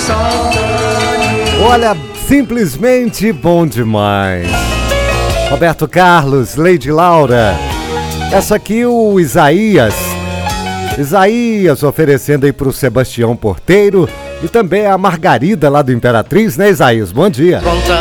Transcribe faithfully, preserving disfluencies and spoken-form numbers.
Olha, simplesmente bom demais. Roberto Carlos, Lady Laura. Essa aqui o Isaías. Isaías oferecendo aí pro Sebastião Porteiro e também a Margarida lá do Imperatriz, né, Isaías? Bom dia.